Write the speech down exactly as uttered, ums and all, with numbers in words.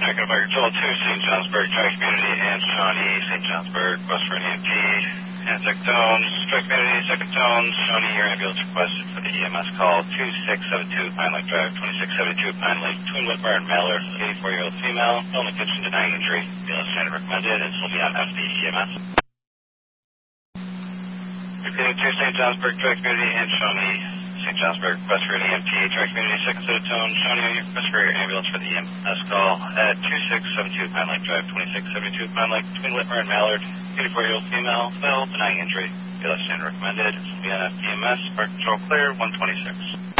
American Fire Control two, Saint Johnsburg, Tri-Community, and Shawnee, Saint Johnsburg, request for an E M T, and second tones, Tri-Community, second tones, Shawnee, your ambulance requested for the E M S call two six seven two, Pine Lake Drive, twenty-six seventy-two, Pine Lake, Twin Whitmer and Mallard, eighty-four-year-old female, only kitchen denying injury, ambulance standard recommended, and will be on F D E M S. Repeating to Saint Johnsburg, Tri-Community, and Shawnee, Saint Johnsburg, request for an E M T, Tri-Community, second set of tone, Shawnee, your request for your ambulance for the E M S call at two six seven two, Pine Lake Drive, twenty-six seventy-two, Pine Lake, Twin Whitmer and Mallard, eighty-four-year-old female, male, denying injury, ambulance standard recommended, will be on F D E M S, fire control clear, one twenty-six.